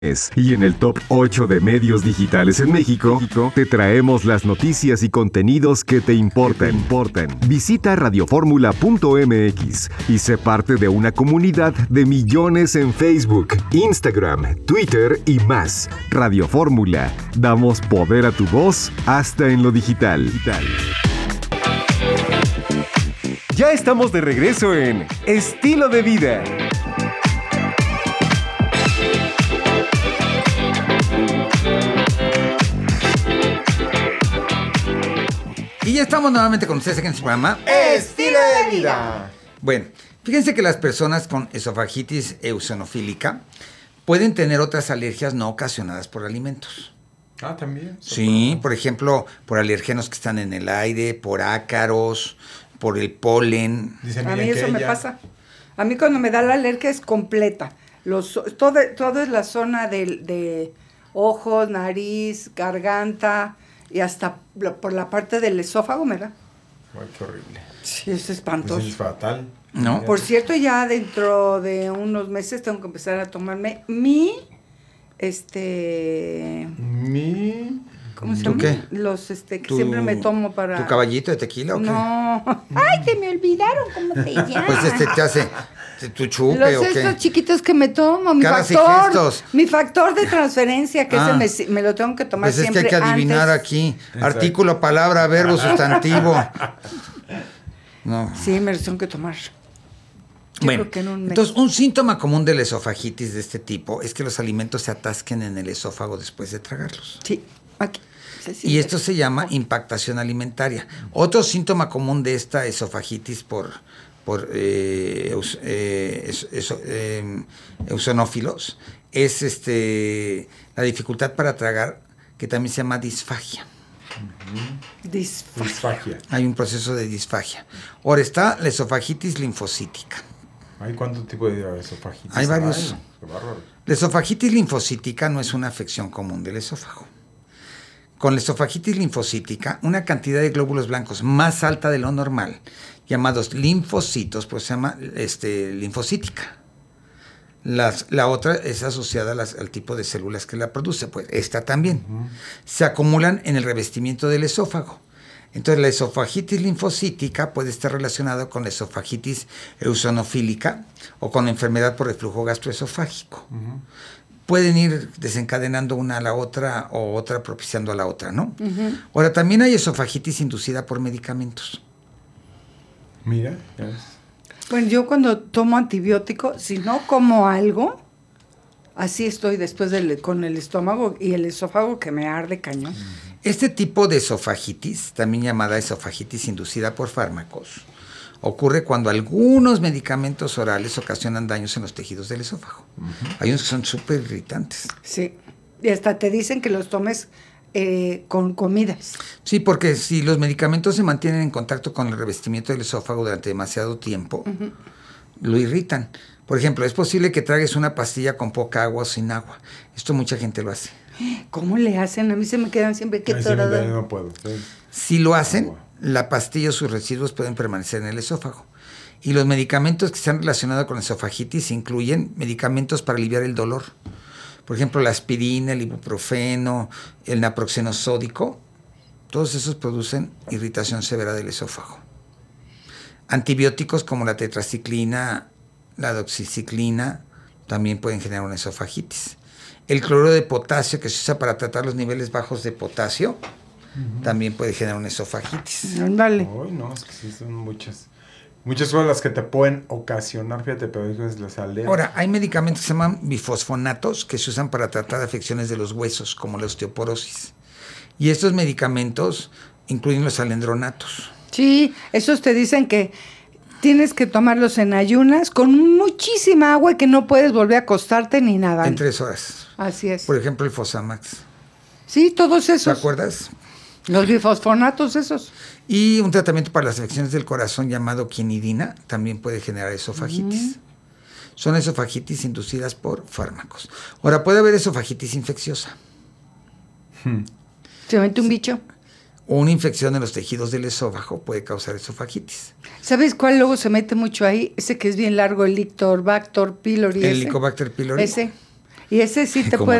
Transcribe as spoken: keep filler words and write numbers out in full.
Y en el top ocho de medios digitales en México, te traemos las noticias y contenidos que te importan. importan. Visita radioformula punto m x y sé parte de una comunidad de millones en Facebook, Instagram, Twitter y más. Radio Fórmula, damos poder a tu voz hasta en lo digital. Ya estamos de regreso en Estilo de Vida. Y ya estamos nuevamente con ustedes aquí en su programa Estilo de Vida. Bueno, fíjense que las personas con esofagitis eosinofílica pueden tener otras alergias no ocasionadas por alimentos. Ah, también. Sí, por ejemplo, por alérgenos que están en el aire, por ácaros, por el polen. Dice, a mí eso ella... me pasa. A mí cuando me da la alergia es completa. Los, todo, todo es la zona de, de ojos, nariz, garganta... Y hasta por la parte del esófago me da. Ay, qué horrible. Sí, es espantoso. Pues es fatal. ¿No? Por cierto, ya dentro de unos meses tengo que empezar a tomarme mi, este... Mi... ¿Cómo se ¿Tú llama? qué? Los, este, que ¿Tu, siempre me tomo para... ¿Tu caballito de tequila o qué? No. Ay, se me olvidaron cómo se llama. Pues este te hace... ¿Tu chupe Los o qué? estos chiquitos que me tomo, mi Caras y factor, gestos. mi factor de transferencia, que Ah. ese me, me lo tengo que tomar Pues es que siempre hay que adivinar antes. aquí. Exacto. Artículo, palabra, verbo, sustantivo. No. Sí, me los tengo que tomar. Yo Bueno, creo que en un mes. entonces un síntoma común de la esofagitis de este tipo es que los alimentos se atasquen en el esófago después de tragarlos. Sí, aquí. Sí, sí, Y sí. esto se llama impactación alimentaria. Otro síntoma común de esta esofagitis por, por eh, eus, eh, es, eso, eh, eosinófilos es este, la dificultad para tragar, que también se llama disfagia. Disfagia. Disfagia. Hay un proceso de disfagia. Ahora está la esofagitis linfocítica. ¿Hay cuánto tipo de esofagitis? Hay varios. Ay, qué bárbaro. La esofagitis linfocítica no es una afección común del esófago. Con la esofagitis linfocítica, una cantidad de glóbulos blancos más alta de lo normal, llamados linfocitos, pues se llama este, linfocítica. Las, la otra es asociada a las, al tipo de células que la produce, pues esta también. Uh-huh. Se acumulan en el revestimiento del esófago. Entonces la esofagitis linfocítica puede estar relacionada con la esofagitis eosinofílica o con la enfermedad por reflujo gastroesofágico. Uh-huh. Pueden ir desencadenando una a la otra o otra propiciando a la otra, ¿no? Uh-huh. Ahora, también hay esofagitis inducida por medicamentos. Mira, ya ves. Bueno, yo cuando tomo antibiótico, si no como algo, así estoy después del, con el estómago y el esófago que me arde cañón. Este tipo de esofagitis, también llamada esofagitis inducida por fármacos, ocurre cuando algunos medicamentos orales ocasionan daños en los tejidos del esófago. Uh-huh. Hay unos que son súper irritantes. Sí, y hasta te dicen que los tomes eh, con comidas. Sí, porque si los medicamentos se mantienen en contacto con el revestimiento del esófago durante demasiado tiempo, uh-huh. lo irritan. Por ejemplo, es posible que tragues una pastilla con poca agua o sin agua. Esto mucha gente lo hace. ¿Cómo le hacen? A mí se me quedan siempre que torada. No puedo. Sí. Si lo hacen, agua. La pastilla o sus residuos pueden permanecer en el esófago. Y los medicamentos que se han relacionado con la esofagitis incluyen medicamentos para aliviar el dolor. Por ejemplo, la aspirina, el ibuprofeno, el naproxeno sódico. Todos esos producen irritación severa del esófago. Antibióticos como la tetraciclina, la doxiciclina, también pueden generar una esofagitis. El cloruro de potasio, que se usa para tratar los niveles bajos de potasio, uh-huh. también puede generar una esofagitis. Dale. Ay, no, es que sí son muchas. Muchas cosas las que te pueden ocasionar, fíjate, pero es las alergias. Ahora, hay medicamentos que se llaman bifosfonatos que se usan para tratar afecciones de los huesos, como la osteoporosis. Y estos medicamentos incluyen los alendronatos. Sí, esos te dicen que tienes que tomarlos en ayunas con muchísima agua y que no puedes volver a acostarte ni nada. En tres horas. Así es. Por ejemplo, el Fosamax. Sí, todos esos. ¿Te acuerdas? Los bifosfonatos esos. Y un tratamiento para las afecciones del corazón llamado quinidina también puede generar esofagitis. Mm. Son esofagitis inducidas por fármacos. Ahora, puede haber esofagitis infecciosa. Hmm. ¿Se mete un bicho? O una infección en los tejidos del esófago puede causar esofagitis. ¿Sabes cuál luego se mete mucho ahí? Ese que es bien largo, el Helicobacter pylori. El Helicobacter pylori. Ese. Y ese sí te Como puede